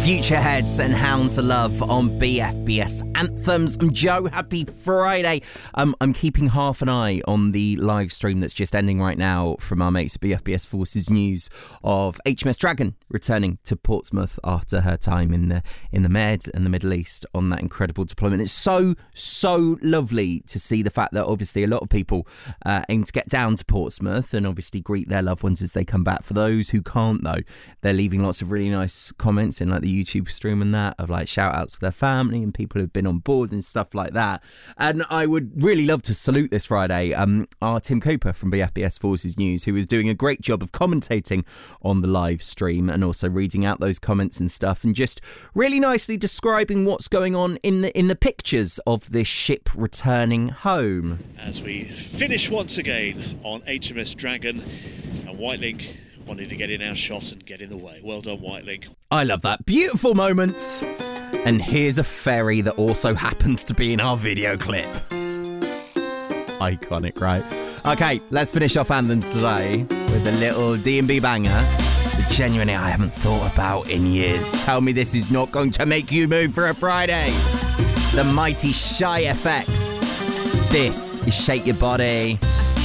Futureheads and Hounds of Love on BFBS Anthems. I'm Joe. Happy Friday. I'm keeping half an eye on the live stream that's just ending right now from our mates at BFBS Forces News of HMS Dragon returning to Portsmouth after her time in the Med and the Middle East on that incredible deployment. It's so lovely to see the fact that obviously a lot of people aim to get down to Portsmouth and obviously greet their loved ones as they come back. For those who can't, though, they're leaving lots of really nice comments in like the YouTube stream and that of like shout outs for their family and people who've been on board and stuff like that. And I would really love to salute this Friday our Tim Cooper from BFBS Forces News, who is doing a great job of commentating on the live stream and also reading out those comments and stuff and just really nicely describing what's going on in the pictures of this ship returning home. As we finish once again on HMS Dragon, and Whitelink wanted to get in our shot and get in the way. Well done, Whitelink. I love that. Beautiful moment. And here's a ferry that also happens to be in our video clip. Iconic, right? Okay, let's finish off anthems today with a little D&B banger that genuinely I haven't thought about in years. Tell me this is not going to make you move for a Friday. The mighty Shy FX. This is Shake Your Body.